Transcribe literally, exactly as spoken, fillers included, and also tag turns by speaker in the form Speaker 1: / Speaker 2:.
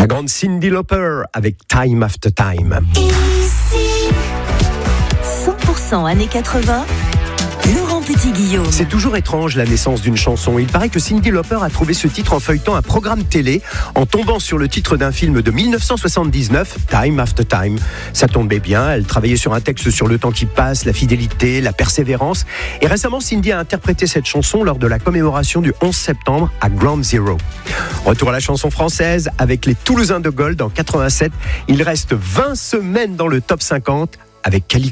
Speaker 1: grande Cyndi Lauper avec Time After Time.
Speaker 2: Ici, cent pour cent années quatre-vingts, Laurent Petit-Guillaume.
Speaker 1: C'est toujours étrange la naissance d'une chanson. Il paraît que Cyndi Lauper a trouvé ce titre en feuilletant un programme télé, en tombant sur le titre d'un film de dix-neuf cent soixante-dix-neuf, Time After Time. Ça tombait bien, elle travaillait sur un texte sur le temps qui passe, la fidélité, la persévérance. Et récemment, Cyndi a interprété cette chanson lors de la commémoration du onze septembre à Ground Zero. Retour à la chanson française avec les Toulousains de Gold en quatre-vingt-sept. Il reste vingt semaines dans le top cinquante avec Calico.